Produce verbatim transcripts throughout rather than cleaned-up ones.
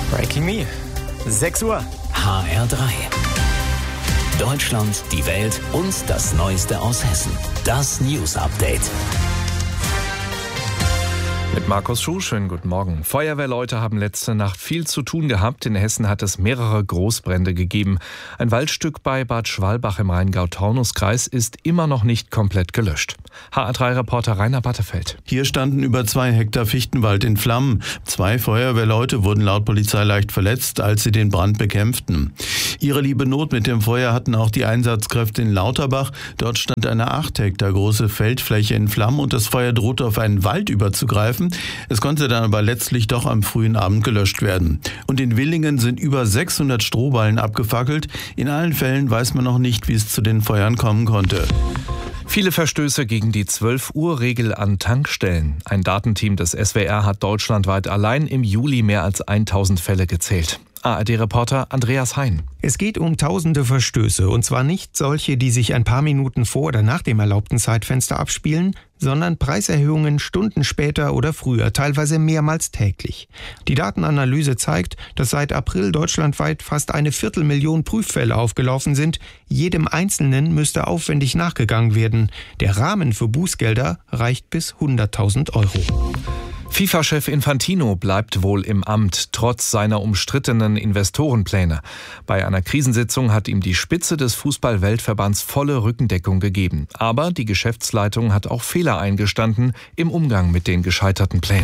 Breaking Me. sechs Uhr. H R drei. Deutschland, die Welt und das Neueste aus Hessen. Das News Update. Mit Markus Schuh, schönen guten Morgen. Feuerwehrleute haben letzte Nacht viel zu tun gehabt. In Hessen hat es mehrere Großbrände gegeben. Ein Waldstück bei Bad Schwalbach im Rheingau-Taunus-Kreis ist immer noch nicht komplett gelöscht. H R drei-Reporter Rainer Battefeld. Hier standen über zwei Hektar Fichtenwald in Flammen. Zwei Feuerwehrleute wurden laut Polizei leicht verletzt, als sie den Brand bekämpften. Ihre liebe Not mit dem Feuer hatten auch die Einsatzkräfte in Lauterbach. Dort stand eine acht Hektar große Feldfläche in Flammen und das Feuer drohte auf einen Wald überzugreifen. Es konnte dann aber letztlich doch am frühen Abend gelöscht werden. Und in Willingen sind über sechshundert Strohballen abgefackelt. In allen Fällen weiß man noch nicht, wie es zu den Feuern kommen konnte. Viele Verstöße gegen die zwölf Uhr Regel an Tankstellen. Ein Datenteam des S W R hat deutschlandweit allein im Juli mehr als tausend Fälle gezählt. A R D-Reporter Andreas Hein. Es geht um tausende Verstöße, und zwar nicht solche, die sich ein paar Minuten vor oder nach dem erlaubten Zeitfenster abspielen, sondern Preiserhöhungen Stunden später oder früher, teilweise mehrmals täglich. Die Datenanalyse zeigt, dass seit April deutschlandweit fast eine Viertelmillion Prüffälle aufgelaufen sind. Jedem Einzelnen müsste aufwendig nachgegangen werden. Der Rahmen für Bußgelder reicht bis hunderttausend Euro. FIFA-Chef Infantino bleibt wohl im Amt, trotz seiner umstrittenen Investorenpläne. Bei einer Krisensitzung hat ihm die Spitze des Fußball-Weltverbands volle Rückendeckung gegeben. Aber die Geschäftsleitung hat auch Fehler eingestanden im Umgang mit den gescheiterten Plänen.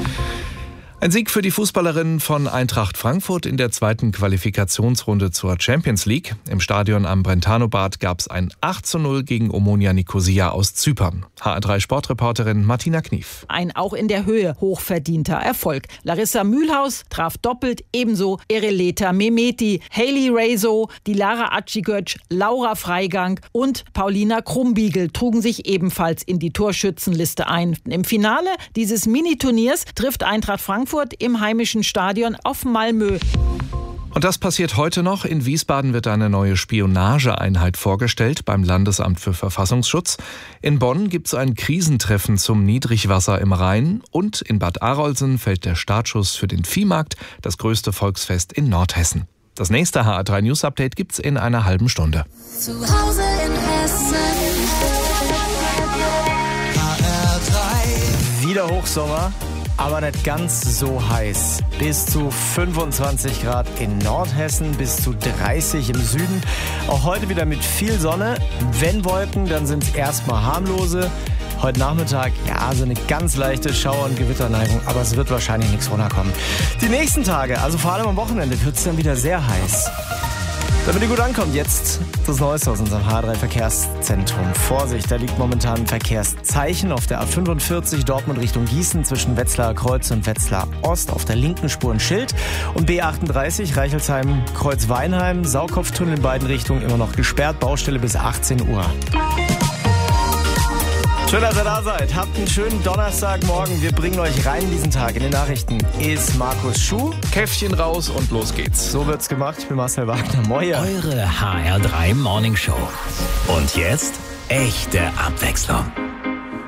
Ein Sieg für die Fußballerinnen von Eintracht Frankfurt in der zweiten Qualifikationsrunde zur Champions League. Im Stadion am Brentano-Bad gab es ein acht zu null gegen Omonia Nikosia aus Zypern. H R drei-Sportreporterin Martina Knief. Ein auch in der Höhe hochverdienter Erfolg. Larissa Mühlhaus traf doppelt, ebenso Ereleta Mehmeti, Hailey Rezo, Dilara Acigöc, Laura Freigang und Paulina Krumbiegel trugen sich ebenfalls in die Torschützenliste ein. Im Finale dieses Mini-Turniers trifft Eintracht Frankfurt im heimischen Stadion auf Malmö. Und das passiert heute noch. In Wiesbaden wird eine neue Spionageeinheit vorgestellt beim Landesamt für Verfassungsschutz. In Bonn gibt es ein Krisentreffen zum Niedrigwasser im Rhein. Und in Bad Arolsen fällt der Startschuss für den Viehmarkt, das größte Volksfest in Nordhessen. Das nächste H R drei News Update gibt's in einer halben Stunde. Zu Hause in Hessen. H R drei. Wieder Hochsommer. Aber nicht ganz so heiß. Bis zu fünfundzwanzig Grad in Nordhessen, bis zu dreißig im Süden. Auch heute wieder mit viel Sonne. Wenn Wolken, dann sind es erstmal harmlose. Heute Nachmittag, ja, so eine ganz leichte Schauer- und Gewitterneigung, aber es wird wahrscheinlich nichts runterkommen. Die nächsten Tage, also vor allem am Wochenende, wird es dann wieder sehr heiß. Damit ihr gut ankommt, jetzt das Neueste aus unserem H R drei Verkehrszentrum. Vorsicht, da liegt momentan ein Verkehrszeichen auf der A fünfundvierzig Dortmund Richtung Gießen zwischen Wetzlarer Kreuz und Wetzlar Ost. Auf der linken Spur ein Schild. Und B achtunddreißig Reichelsheim Kreuz Weinheim, Saukopftunnel in beiden Richtungen immer noch gesperrt. Baustelle bis achtzehn Uhr. Schön, dass ihr da seid. Habt einen schönen Donnerstagmorgen. Wir bringen euch rein in diesen Tag. In den Nachrichten ist Markus Schuh. Käffchen raus und los geht's. So wird's gemacht. Ich bin Marcel Wagner. Moin. Eure H R drei Morning Show. Und jetzt echte Abwechslung.